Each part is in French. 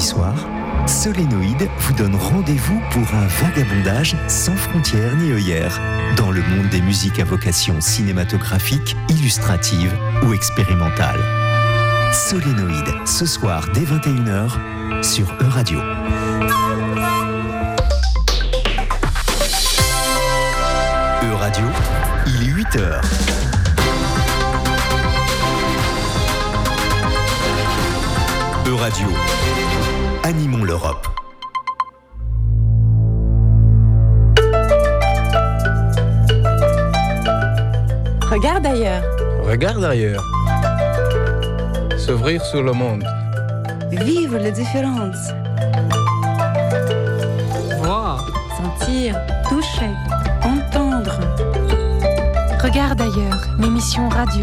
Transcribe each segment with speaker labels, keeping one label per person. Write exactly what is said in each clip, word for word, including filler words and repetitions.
Speaker 1: soir, Solénoïde vous donne rendez-vous pour un vagabondage sans frontières ni œillères dans le monde des musiques à vocation cinématographique, illustrative ou expérimentale. Solénoïde, ce soir dès vingt et une heures sur E-Radio. E-Radio, il est huit heures. E-Radio, animons l'Europe.
Speaker 2: Regarde ailleurs.
Speaker 3: Regarde ailleurs. S'ouvrir sur le monde.
Speaker 2: Vivre les différences.
Speaker 4: Voir.
Speaker 2: Sentir. Toucher. Entendre.
Speaker 4: Regarde ailleurs, l'émission radio.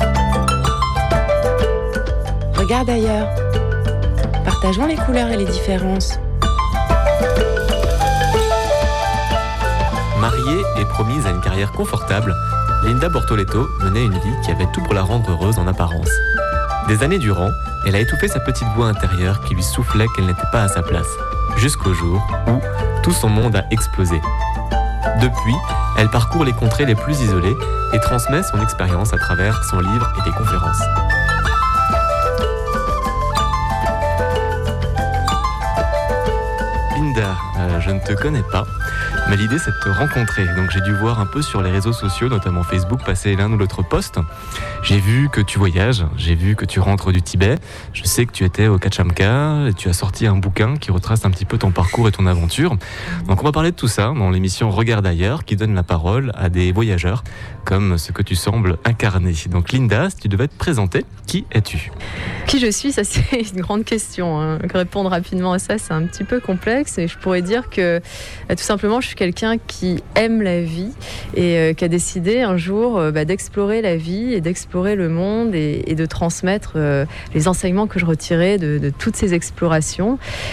Speaker 2: Regarde ailleurs. Partageons les couleurs et les différences.
Speaker 5: Mariée et promise à une carrière confortable, Linda Bortoletto menait une vie qui avait tout pour la rendre heureuse en apparence. Des années durant, elle a étouffé sa petite voix intérieure qui lui soufflait qu'elle n'était pas à sa place, jusqu'au jour où tout son monde a explosé. Depuis, elle parcourt les contrées les plus isolées et transmet son expérience à travers son livre et des conférences. Linda, euh, je ne te connais pas, mais l'idée c'est de te rencontrer. Donc j'ai dû voir un peu sur les réseaux sociaux, notamment Facebook, passer l'un ou l'autre post. J'ai vu que tu voyages, j'ai vu que tu rentres du Tibet. Je sais que tu étais au Kachamka et tu as sorti un bouquin qui retrace un petit peu ton parcours et ton aventure. Donc on va parler de tout ça dans l'émission Regarde ailleurs, qui donne la parole à des voyageurs comme ce que tu sembles incarner. Donc Linda, si tu devais te présenter, qui es-tu ?
Speaker 6: Qui je suis, ça c'est une grande question. Hein. Répondre rapidement à ça, c'est un petit peu complexe. Et je pourrais dire que bah, tout simplement, je suis quelqu'un qui aime la vie et euh, qui a décidé un jour euh, bah, d'explorer la vie et d'explorer le monde et, et de transmettre euh, les enseignements que je retirais de, de toutes ces explorations.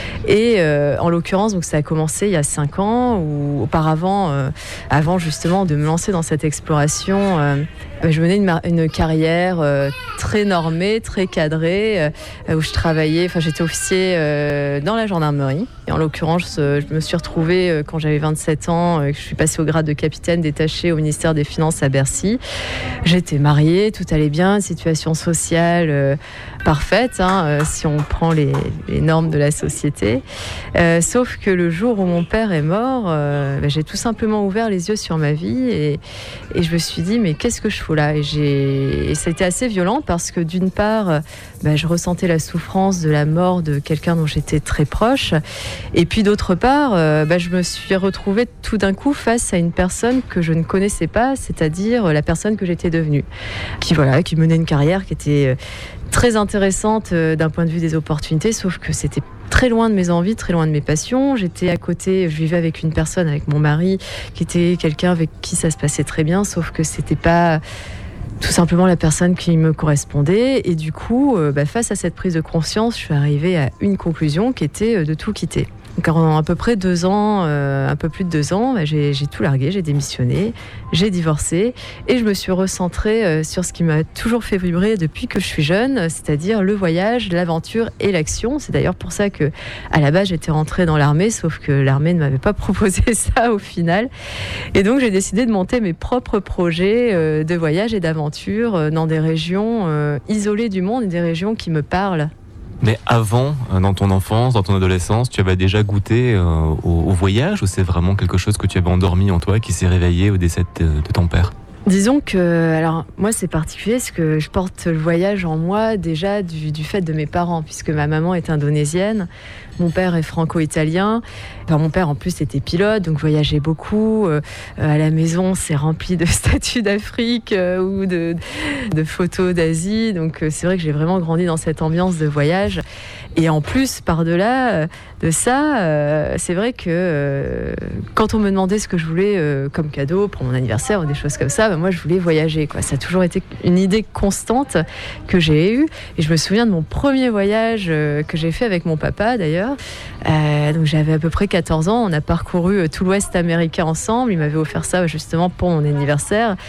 Speaker 6: Et euh, en l'occurrence, donc ça a commencé il y a cinq ans, ou auparavant, euh, avant justement de me lancer dans cette exploration. Euh, Je menais une, une carrière euh, très normée, très cadrée, euh, où je travaillais, enfin j'étais officier euh, dans la gendarmerie. Et en l'occurrence, euh, je me suis retrouvée euh, quand j'avais vingt-sept ans, euh, que je suis passée au grade de capitaine détaché au ministère des Finances à Bercy. J'étais mariée, tout allait bien, situation sociale euh, parfaite, hein, euh, si on prend les, les normes de la société. Euh, sauf que le jour où mon père est mort, euh, bah, j'ai tout simplement ouvert les yeux sur ma vie et, et je me suis dit, mais qu'est-ce que je fous là ? Et, j'ai... et ça a été assez violent parce que d'une part, bah, je ressentais la souffrance de la mort de quelqu'un dont j'étais très proche. Et puis d'autre part, euh, bah, je me suis retrouvée tout d'un coup face à une personne que je ne connaissais pas, c'est-à-dire la personne que j'étais devenue, qui, voilà, qui menait une carrière qui était très intéressante d'un point de vue des opportunités, sauf que c'était très loin de mes envies, très loin de mes passions. J'étais à côté, je vivais avec une personne, avec mon mari, qui était quelqu'un avec qui ça se passait très bien, sauf que c'était pas tout simplement la personne qui me correspondait. Et du coup, euh, bah, face à cette prise de conscience, je suis arrivée à une conclusion qui était de tout quitter. Donc en à peu près deux ans, euh, un peu plus de deux ans, bah, j'ai, j'ai tout largué, j'ai démissionné, j'ai divorcé et je me suis recentrée euh, sur ce qui m'a toujours fait vibrer depuis que je suis jeune, c'est-à-dire le voyage, l'aventure et l'action. C'est d'ailleurs pour ça que, à la base, j'étais rentrée dans l'armée, sauf que l'armée ne m'avait pas proposé ça au final. Et donc j'ai décidé de monter mes propres projets euh, de voyage et d'aventure euh, dans des régions euh, isolées du monde et des régions qui me parlent.
Speaker 5: Mais avant, dans ton enfance, dans ton adolescence, tu avais déjà goûté euh, au, au voyage ou c'est vraiment quelque chose que tu avais endormi en toi qui s'est réveillé au décès de, de ton père ?
Speaker 6: Disons que, alors moi c'est particulier parce que je porte le voyage en moi déjà du, du fait de mes parents, puisque ma maman est indonésienne, mon père est franco-italien. Enfin, mon père en plus était pilote, donc voyageait beaucoup. Euh, à la maison, c'est rempli de statues d'Afrique euh, ou de, de photos d'Asie. Donc euh, c'est vrai que j'ai vraiment grandi dans cette ambiance de voyage. Et en plus, par-delà euh, de ça, euh, c'est vrai que euh, quand on me demandait ce que je voulais euh, comme cadeau pour mon anniversaire ou des choses comme ça, bah, moi je voulais voyager, quoi. Ça a toujours été une idée constante que j'ai eue. Et je me souviens de mon premier voyage euh, que j'ai fait avec mon papa d'ailleurs. Euh, donc j'avais à peu près quatorze ans. On a parcouru euh, tout l'Ouest américain ensemble. Il m'avait offert ça justement pour mon anniversaire.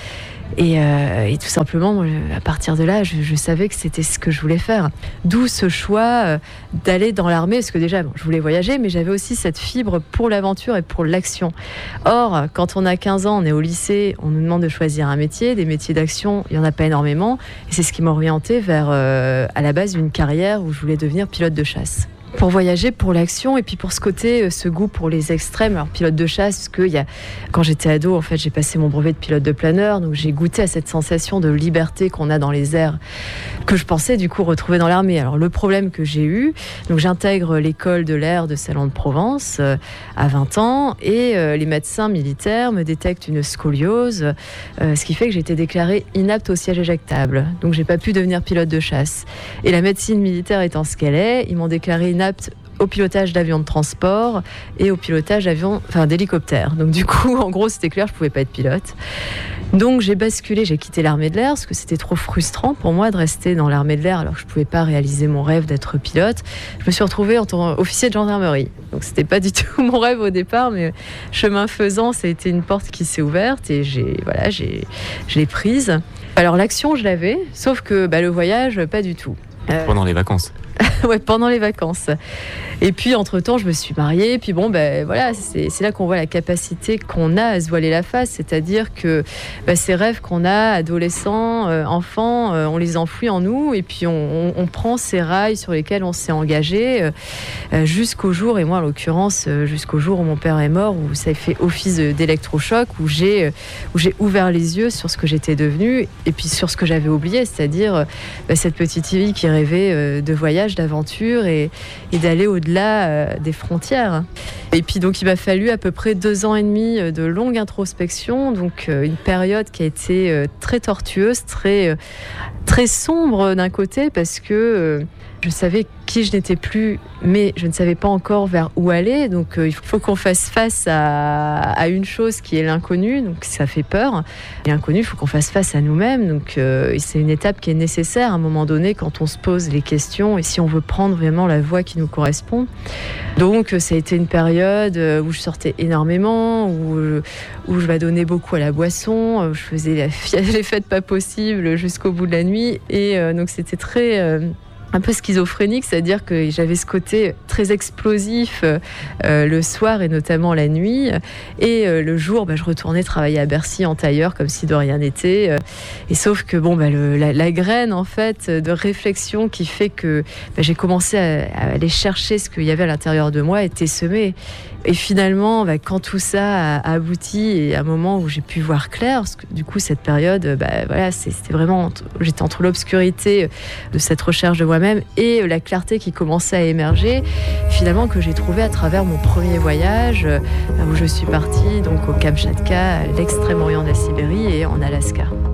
Speaker 6: Et, euh, et tout simplement, à partir de là, je, je savais que c'était ce que je voulais faire. D'où ce choix euh, d'aller dans l'armée, parce que déjà, bon, je voulais voyager, mais j'avais aussi cette fibre pour l'aventure et pour l'action. Or, quand on a quinze ans, on est au lycée, on nous demande de choisir un métier. Des métiers d'action, il n'y en a pas énormément. Et c'est ce qui m'a orientée vers, euh, à la base, une carrière où je voulais devenir pilote de chasse. Pour voyager, pour l'action et puis pour ce côté, ce goût pour les extrêmes. Alors pilote de chasse, parce que y a, quand j'étais ado, en fait, j'ai passé mon brevet de pilote de planeur, donc j'ai goûté à cette sensation de liberté qu'on a dans les airs, que je pensais du coup retrouver dans l'armée. Alors le problème que j'ai eu, donc j'intègre l'école de l'air de Salon de Provence euh, à vingt ans et euh, les médecins militaires me détectent une scoliose, euh, ce qui fait que j'ai été déclarée inapte au siège éjectable. Donc j'ai pas pu devenir pilote de chasse. Et la médecine militaire étant ce qu'elle est, ils m'ont déclarée inapte au pilotage d'avions de transport et au pilotage d'avions, enfin d'hélicoptères. Donc du coup, en gros, c'était clair, je pouvais pas être pilote. Donc j'ai basculé, j'ai quitté l'armée de l'air parce que c'était trop frustrant pour moi de rester dans l'armée de l'air alors que je pouvais pas réaliser mon rêve d'être pilote. Je me suis retrouvée en tant qu'officier de gendarmerie. Donc c'était pas du tout mon rêve au départ, mais chemin faisant, ça a été une porte qui s'est ouverte et j'ai, voilà, j'ai, je l'ai prise. Alors l'action, je l'avais, sauf que bah, le voyage, pas du tout.
Speaker 5: Euh... Pendant les vacances.
Speaker 6: Ouais, pendant les vacances. Et puis, entre-temps, je me suis mariée. Puis bon, ben voilà, c'est, c'est là qu'on voit la capacité qu'on a à se voiler la face. C'est-à-dire que ben, ces rêves qu'on a, adolescents, euh, enfants, euh, on les enfouit en nous. Et puis, on, on, on prend ces rails sur lesquels on s'est engagé euh, jusqu'au jour, et moi, en l'occurrence, euh, jusqu'au jour où mon père est mort, où ça a fait office d'électrochoc, où j'ai, où j'ai ouvert les yeux sur ce que j'étais devenue et puis sur ce que j'avais oublié. C'est-à-dire ben, cette petite fille qui rêvait euh, de voyage, d'aventure et, et d'aller au-delà euh, des frontières. Et puis donc il m'a fallu à peu près deux ans et demi de longue introspection, donc euh, une période qui a été euh, très tortueuse, très, euh, très sombre d'un côté parce que euh, je savais qui je n'étais plus, mais je ne savais pas encore vers où aller. Donc euh, il faut qu'on fasse face à, à une chose qui est l'inconnu, donc ça fait peur. Et l'inconnu, il faut qu'on fasse face à nous-mêmes. Donc euh, c'est une étape qui est nécessaire à un moment donné quand on se pose les questions et si on veut prendre vraiment la voie qui nous correspond. Donc ça a été une période où je sortais énormément, où, où je m'adonnais beaucoup à la boisson, où je faisais la, les fêtes pas possibles jusqu'au bout de la nuit. Et euh, donc c'était très... Euh, un peu schizophrénique, c'est-à-dire que j'avais ce côté très explosif euh, le soir et notamment la nuit. Et euh, le jour, bah, je retournais travailler à Bercy en tailleur comme si de rien n'était. Euh, et sauf que bon, bah, le, la, la graine en fait de réflexion qui fait que bah, j'ai commencé à, à aller chercher ce qu'il y avait à l'intérieur de moi était semée. Et finalement, bah, quand tout ça a abouti et à un moment où j'ai pu voir clair, parce que du coup cette période, bah, voilà, c'était vraiment, j'étais entre l'obscurité de cette recherche de moi-même et la clarté qui commençait à émerger, finalement que j'ai trouvé à travers mon premier voyage où je suis partie donc au Kamchatka, à l'extrême orient de la Sibérie et en Alaska.